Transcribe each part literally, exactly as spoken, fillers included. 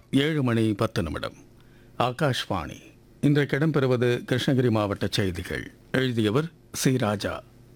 ஏழு மணி பத்து நிமிடம். ஆகாஷ்வாணி. இன்றைக்கு இடம்பெறுவது கிருஷ்ணகிரி மாவட்ட செய்திகள். எழுதியவர் சி ராஜா.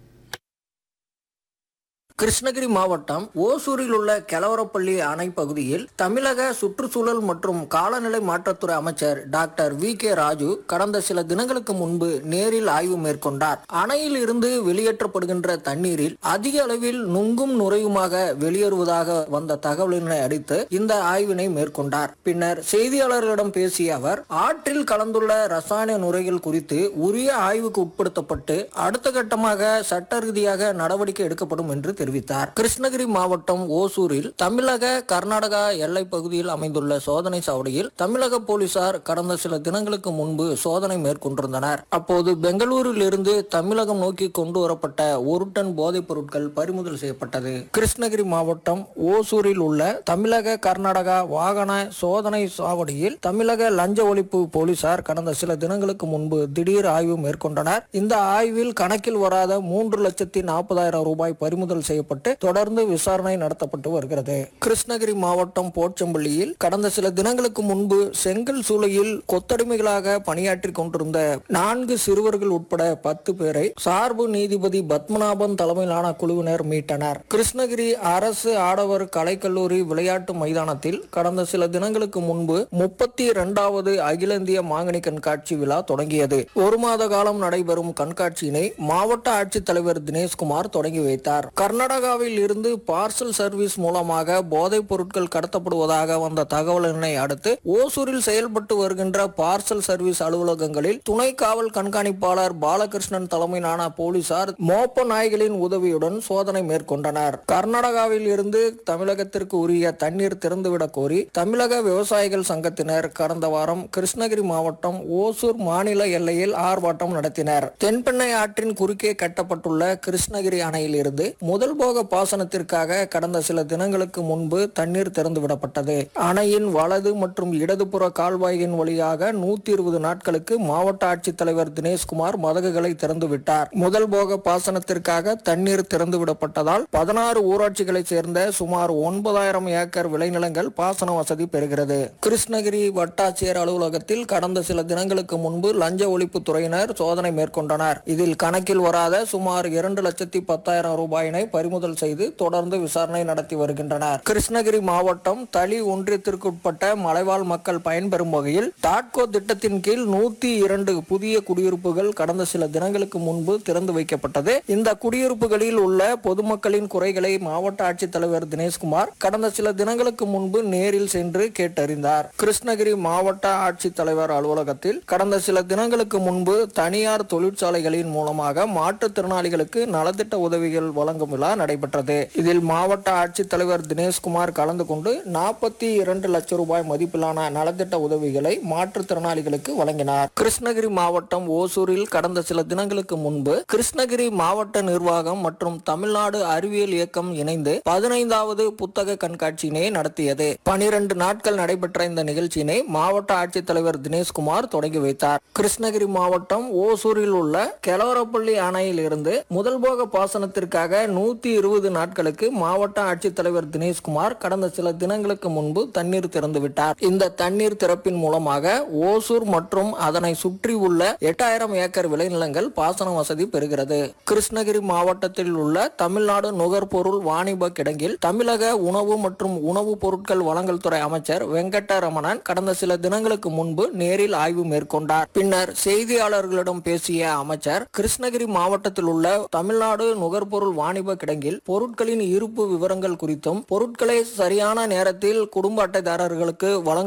கிருஷ்ணகிரி மாவட்டம் ஓசூரில் உள்ள கெலவரப்பள்ளி அணை பகுதியில் தமிழக சுற்றுச்சூழல் மற்றும் காலநிலை மாற்றத்துறை அமைச்சர் டாக்டர் வி கே ராஜு கடந்த சில தினங்களுக்கு முன்பு நேரில் ஆய்வு மேற்கொண்டார். அணையில் இருந்து வெளியேற்றப்படுகின்ற தண்ணீரில் அதிக அளவில் நுங்கும் நுரையுமாக வெளியேறுவதாக வந்த தகவலினை அடித்து இந்த ஆய்வினை மேற்கொண்டார். பின்னர் செய்தியாளர்களிடம் பேசிய அவர், ஆற்றில் கலந்துள்ள ரசாயன நுரைகள் குறித்து உரிய ஆய்வுக்கு உட்படுத்தப்பட்டு அடுத்த கட்டமாக சட்ட ரீதியாக நடவடிக்கை எடுக்கப்படும் என்று தெரிவித்தார். கிருஷ்ணகிரி மாவட்டம் ஓசூரில் தமிழக கர்நாடகா எல்லை பகுதியில் அமைந்துள்ள சோதனை சாவடியில் தமிழக போலீசார் கடந்த சில தினங்களுக்கு முன்பு சோதனை மேற்கொண்டிருந்தனர். அப்போது பெங்களூரில் இருந்து தமிழகம் நோக்கி கொண்டு வரப்பட்ட ஒரு டன் போதைப் பொருட்கள் பறிமுதல் செய்யப்பட்டது. கிருஷ்ணகிரி மாவட்டம் ஓசூரில் உள்ள தமிழக கர்நாடகா வாகன சோதனை சாவடியில் தமிழக லஞ்ச ஒழிப்பு போலீசார் கடந்த சில தினங்களுக்கு முன்பு திடீர் ஆய்வு மேற்கொண்டனர். இந்த ஆய்வில் கணக்கில் வராத மூன்று லட்சத்தி நாற்பதாயிரம் ரூபாய் பறிமுதல் செய்யப்பட்டு தொடர்ந்து விசாரணை நடத்தப்பட்டு வருகிறது. கிருஷ்ணகிரி மாவட்டம் போச்சம்பள்ளியில் கடந்த சில தினங்களுக்கு முன்பு செங்கல் சூளையில் கொத்தடிமைகளாக பணியாற்றி கொண்டிருந்த நான்கு சிறுவர்கள் உட்பட பத்து பேரை சார்பு நீதிபதி பத்மநாபன் தலைமையிலான குழுவினர் மீட்டனர். கிருஷ்ணகிரி அரசு ஆடவர் கலைக்கல்லூரி விளையாட்டு மைதானத்தில் கடந்த சில தினங்களுக்கு முன்பு முப்பத்தி இரண்டாவது அகில இந்திய மாங்கனி கண்காட்சி விழா தொடங்கியது. ஒரு மாத காலம் நடைபெறும் கண்காட்சியினை மாவட்ட ஆட்சித்தலைவர் தினேஷ்குமார் தொடங்கி வைத்தார். கர்நாடகாவில் இருந்து பார்சல் சர்வீஸ் மூலமாக போதைப் பொருட்கள் கடத்தப்படுவதாக வந்த தகவலினை அடுத்து ஓசூரில் செயல்பட்டு வருகின்ற பார்சல் சர்வீஸ் அலுவலகங்களில் துணை காவல் கண்காணிப்பாளர் பாலகிருஷ்ணன் தலைமையிலான போலீசார் மோப்ப நாய்களின் உதவியுடன் சோதனை மேற்கொண்டனர். கர்நாடகாவில் இருந்து தமிழகத்திற்கு உரிய தண்ணீர் திறந்துவிடக் கோரி தமிழக விவசாயிகள் சங்கத்தினர் கடந்த வாரம் கிருஷ்ணகிரி மாவட்டம் ஓசூர் மாநில எல்லையில் ஆர்ப்பாட்டம் நடத்தினர். தென்பெண்ணை ஆற்றின் குறுக்கே கட்டப்பட்டுள்ள கிருஷ்ணகிரி அணையில் இருந்து முதல் போக பாசனத்திற்காக கடந்த சில தினங்களுக்கு முன்பு தண்ணீர் திறந்து விடப்பட்டது. அணையின் வலது மற்றும் இடதுபுற கால்வாயின் வழியாக நூத்தி இருபது நாட்களுக்கு மாவட்ட ஆட்சித்தலைவர் தினேஷ்குமார் மதகுகளை திறந்து விட்டார். முதல் போக பாசனத்திற்காக தண்ணீர் திறந்து விடப்பட்டதால் பதினாறு ஊராட்சிகளை சேர்ந்த சுமார் ஒன்பதாயிரம் ஏக்கர் விளைநிலங்கள் பாசன வசதி பெறுகிறது. கிருஷ்ணகிரி வட்டாட்சியர் அலுவலகத்தில் கடந்த சில தினங்களுக்கு முன்பு லஞ்ச ஒழிப்பு துறையினர் சோதனை மேற்கொண்டனர். இதில் கணக்கில் வராத சுமார் இரண்டு லட்சத்தி பத்தாயிரம் ரூபாயினை பறிமுதல் செய்து தொடர்ந்து விசாரணை நடத்தி வருகின்றனர். கிருஷ்ணகிரி மாவட்டம் தளி ஒன்றியத்திற்கு உட்பட்ட மலைவாழ் மக்கள் பயன்பெறும் வகையில் டாட்கோ திட்டத்தின் கீழ் நூத்தி இரண்டு புதிய குடியிருப்புகள் கடந்த சில தினங்களுக்கு முன்பு திறந்து வைக்கப்பட்டது. இந்த குடியிருப்புகளில் உள்ள பொதுமக்களின் குறைகளை மாவட்ட ஆட்சித்தலைவர் தினேஷ்குமார் கடந்த சில தினங்களுக்கு முன்பு நேரில் சென்று கேட்டறிந்தார். கிருஷ்ணகிரி மாவட்ட ஆட்சித்தலைவர் அலுவலகத்தில் கடந்த சில தினங்களுக்கு முன்பு தனியார் தொழிற்சாலைகளின் மூலமாக மாற்றுத்திறனாளிகளுக்கு நலத்திட்ட உதவிகள் வழங்கும் விழா நடைபெற்றது. இதில் மாவட்ட ஆட்சித்தலைவர் தினேஷ்குமார் கலந்து கொண்டு நாற்பத்தி இரண்டு லட்சம் ரூபாய் மதிப்பிலான நலத்திட்ட உதவிகளை மாற்றுத்திறனாளிகளுக்கு வழங்கினார். கிருஷ்ணகிரி மாவட்டம் ஓசூரில் கடந்த சில தினங்களுக்கு முன்பு கிருஷ்ணகிரி மாவட்ட நிர்வாகம் மற்றும் தமிழ்நாடு அறிவியல் இயக்கம் இணைந்து பதினைந்தாவது புத்தக கண்காட்சியினை நடத்தியது. பனிரெண்டு நாட்கள் நடைபெற்ற இந்த நிகழ்ச்சியினை மாவட்ட ஆட்சித்தலைவர் தினேஷ்குமார் தொடங்கி வைத்தார். கிருஷ்ணகிரி மாவட்டம் ஓசூரில் உள்ள கெலவரப்பள்ளி அணையில் இருந்து முதல் போக பாசனத்திற்காக நூத்தி இருபது நாட்களுக்கு மாவட்ட ஆட்சித்தலைவர் தினேஷ்குமார் கடந்த சில தினங்களுக்கு முன்பு தண்ணீர் திறந்து விட்டார். இந்த தண்ணீர் திறப்பின் மூலமாக ஓசூர் மற்றும் அதனை சுற்றி உள்ள எட்டாயிரம் ஏக்கர் விளைநிலங்கள் பாசன வசதி பெறுகிறது. கிருஷ்ணகிரி மாவட்டத்தில் உள்ள தமிழ்நாடு நுகர்பொருள் வாணிப கிடங்கில் தமிழக உணவு மற்றும் உணவுப் பொருட்கள் வழங்கல் துறை அமைச்சர் வெங்கடரமணன் கடந்த சில தினங்களுக்கு முன்பு நேரில் ஆய்வு மேற்கொண்டார். பின்னர் செய்தியாளர்களிடம் பேசிய அமைச்சர், கிருஷ்ணகிரி மாவட்டத்தில் உள்ள தமிழ்நாடு நுகர்பொருள் வாணிப கிடங்கில் பொருட்களின் இருப்பு விவரங்கள் குறித்தும் பொருட்களை சரியான நேரத்தில் குடும்ப அட்டைதாரர்களுக்கு வழங்க